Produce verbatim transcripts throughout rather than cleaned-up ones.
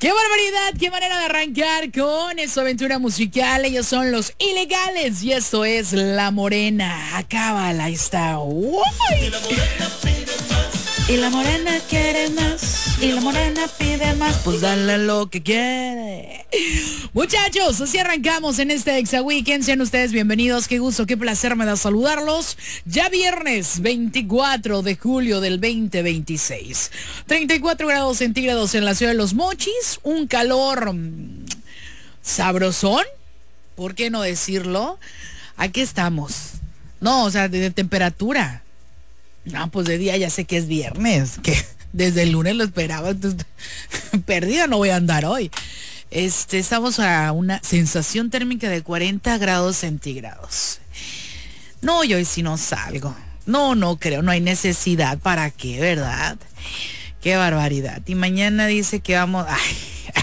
¡Qué barbaridad! ¡Qué manera de arrancar con esta aventura musical! Ellos son Los Ilegales y esto es La Morena. Acábala, ahí está. ¡Uy! Y la morena quiere más, y la morena pide más, pues dale lo que quiere. Muchachos, así arrancamos en este Exa Weekend. Sean ustedes bienvenidos, qué gusto, qué placer me da saludarlos. Ya viernes veinticuatro de julio del veinte veintiséis. treinta y cuatro grados centígrados en la ciudad de Los Mochis. Un calor mmm, sabrosón, ¿por qué no decirlo? Aquí estamos. No, o sea, de, de temperatura. No, pues de día ya sé que es viernes, que desde el lunes lo esperaba, entonces, perdida no voy a andar hoy. Este, estamos a una sensación térmica de cuarenta grados centígrados. No, yo hoy sí no salgo. No, no creo, no hay necesidad. ¿Para qué, verdad? Qué barbaridad. Y mañana dice que vamos... Ay,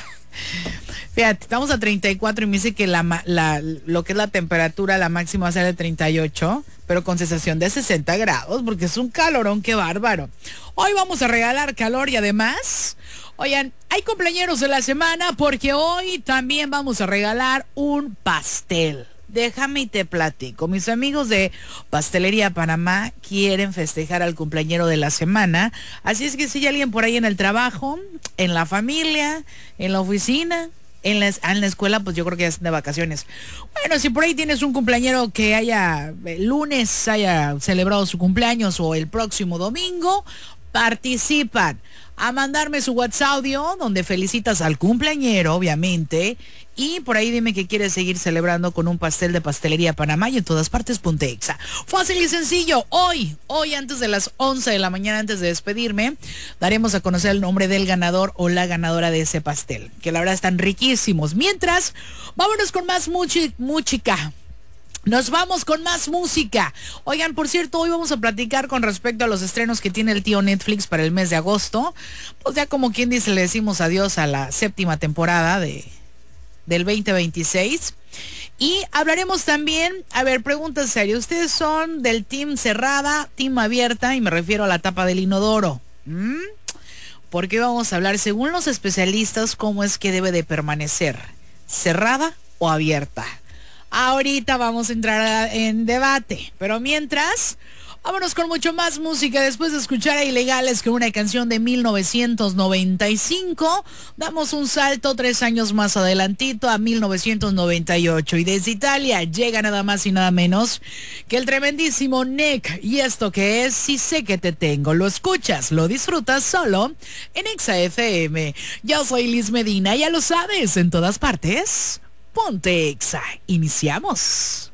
fíjate, estamos a treinta y cuatro y me dice que la, la, lo que es la temperatura, la máxima va a ser de treinta y ocho, pero con sensación de sesenta grados, porque es un calorón, qué bárbaro. Hoy vamos a regalar calor y además, oigan, hay cumpleaños de la semana porque hoy también vamos a regalar un pastel. Déjame y te platico. Mis amigos de Pastelería Panamá quieren festejar al cumpleañero de la semana. Así es que si hay alguien por ahí en el trabajo, en la familia, en la oficina, En la, en la escuela, pues yo creo que es de vacaciones. Bueno, si por ahí tienes un cumpleañero que haya, el lunes haya celebrado su cumpleaños o el próximo domingo, participan a mandarme su WhatsApp audio donde felicitas al cumpleañero, obviamente, y por ahí dime que quieres seguir celebrando con un pastel de Pastelería Panamá y en todas partes ponte Exa. Fácil y sencillo. Hoy, hoy antes de las once de la mañana, antes de despedirme, daremos a conocer el nombre del ganador o la ganadora de ese pastel, que la verdad están riquísimos. Mientras, vámonos con más muchi, música. Nos vamos con más música. Oigan, por cierto, hoy vamos a platicar con respecto a los estrenos que tiene el tío Netflix para el mes de agosto. Pues ya como quien dice, le decimos adiós a la séptima temporada de, del veinte veintiséis. Y hablaremos también, a ver, pregunta seria. ¿Ustedes son del team cerrada, team abierta? Y me refiero a la tapa del inodoro. ¿Mm? Porque vamos a hablar, según los especialistas, cómo es que debe de permanecer, cerrada o abierta. Ahorita vamos a entrar a, en debate, pero mientras, vámonos con mucho más música. Después de escuchar a Ilegales con una canción de mil novecientos noventa y cinco, damos un salto tres años más adelantito a mil novecientos noventa y ocho. Y desde Italia llega nada más y nada menos que el tremendísimo Nick. Y esto que es Si sé que te tengo. Lo escuchas, lo disfrutas solo en Exa F M. Yo soy Liz Medina, ya lo sabes, en todas partes. Ponte Exa. Iniciamos.